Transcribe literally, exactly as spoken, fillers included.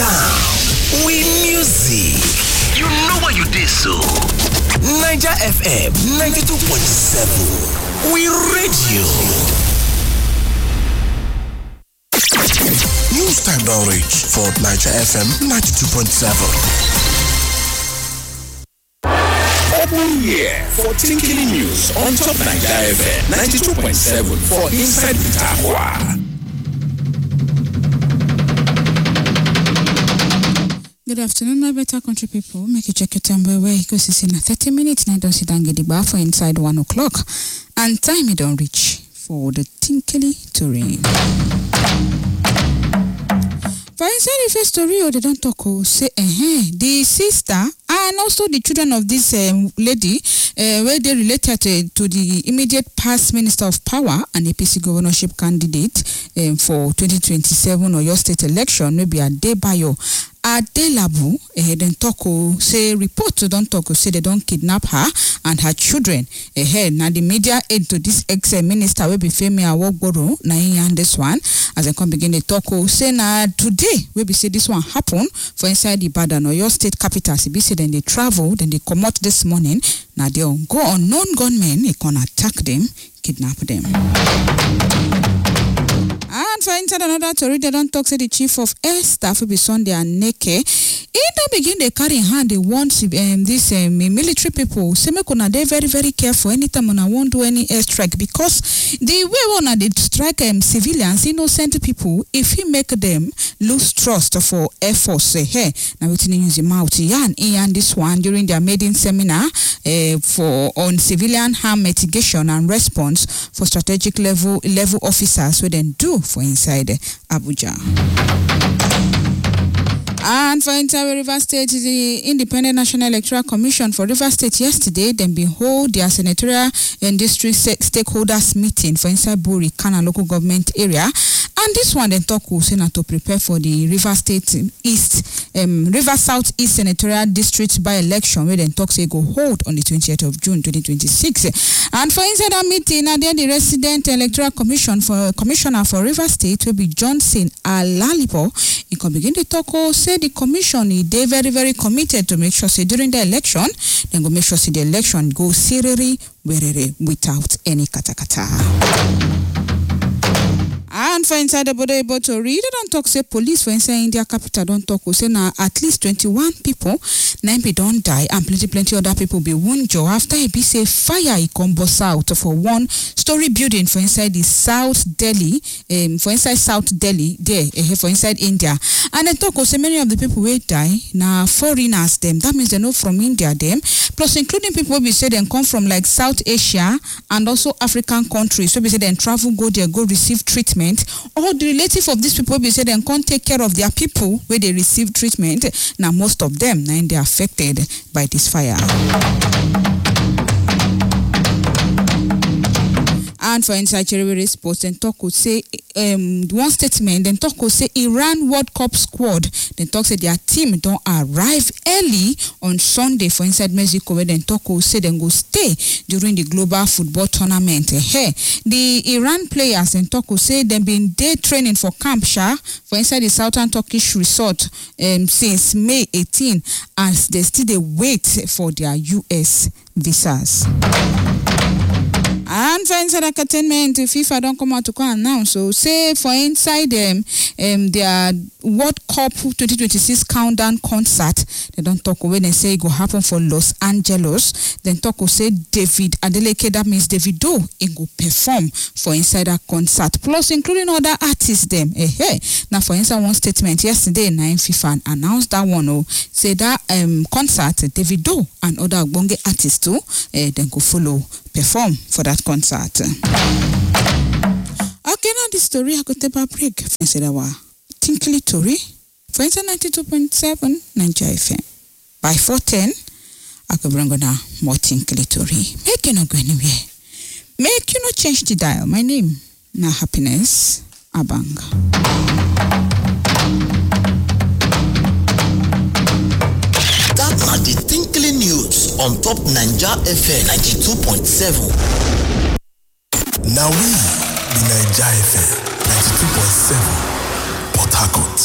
sound, we music. You know what you did so. Niger F M ninety-two point seven. We radio. News time now reach for Niger F M ninety-two point seven. Open here for Tinkily News on top Niger F M ninety-two point seven for Inside Bitahwa. Good afternoon, my better country people. Make you check your time by way because it's in thirty minutes. Now don't sit down get the bar for inside one o'clock. And time it don't reach for the Tinkily Touring. For inside the first story, they don't talk, oh, say, eh, the sister and also the children of this um, lady, uh, where they related to, to the immediate past Minister of Power and A P C governorship candidate um, for twenty twenty-seven Oyo State election, maybe Adebayo Adelabu, eh, then talk, oh, say report to don't talk, oh, say they don't kidnap her and her children. Eh, now the media aid to this ex-minister will be Femi Awogboro, na and this one, as I come begin the talk, oh, say na today we be say this one happen for inside the Ibadan or your state capital. So be say then they travel, then they come out this morning. Now they go unknown gunmen, they can attack them, kidnap them. And for inside another story, they don't talk, say the chief of air staff will be Sunday and Neke. He don't begin they carry in hand, they want um, this um, military people. Say, me kuna they very, very careful anytime when I won't do any airstrike because the way when they strike um, civilians, innocent people, if he make them lose trust for Air Force, say, hey, now we can use the mouth. Yan, Ian, this one during their maiden seminar uh, for on civilian harm mitigation and response for strategic level level officers, we then do for inside Abuja. And for entire River State, the Independent National Electoral Commission for River State yesterday, then behold their senatorial and district stakeholders meeting for inside Buri, Kana local government area. And this one then talk will to prepare for the River State East, um, River South East Senatorial District by election, where then talks they go hold on the twentieth of June twenty twenty-six. And for inside that meeting, now then the resident electoral commission for commissioner for River State will be Johnson Alalipo. He can begin to talk. Say the commission they very very committed to make sure say during the election, then go make sure say the election goes seriously without any katakata. And for inside the body able to read, they don't talk say police for inside India capital don't talk say now at least twenty-one people nine be don't die and plenty plenty other people be wounded after it be say fire it come bust out for one story building for inside the South Delhi um, for inside South Delhi there uh, for inside India. And then talk say many of the people will die now foreigners them, that means they're not from India them, plus including people will be say they come from like South Asia and also African countries, so we say they travel go there go receive treatment. All the relative of these people, we say they can't take care of their people where they receive treatment. Now most of them, now they are affected by this fire. And for inside Cherry Sports, then talk would say um one statement, then talk would say Iran World Cup squad, then talk say their team don't arrive early on Sunday for inside Mexico, where then talk would say then go stay during the global football tournament. Hey, the Iran players then talk would say they've been day training for Camp Shah for inside the southern Turkish resort um since May eighteenth, as they still they wait for their U S visas. And for inside entertainment, FIFA don't come out to come announce. So say for inside them, um, their World Cup twenty twenty-six countdown concert, they don't talk when they say it go happen for Los Angeles. Then talk will say David Adeleke, that means Davido, it go perform for inside that concert. Plus including other artists them. Eh, hey. Now for inside one statement yesterday, nine FIFA announced that one. Oh, say that um concert, Davido and other Bonge artists too, eh, then go follow perform for that concert. Okay, now this story I could take a break. I said our Tinkly Tory for inside ninety-two point seven Niger F M. By four ten, I could bring on more Tinkly Tory. Make you not go anywhere. Make you not change the dial. My name, na Happiness Abang. That na the Tinkly News on top Niger F M ninety-two point seven. Now we, the Niger F M ninety-two point seven, Port Harcourt.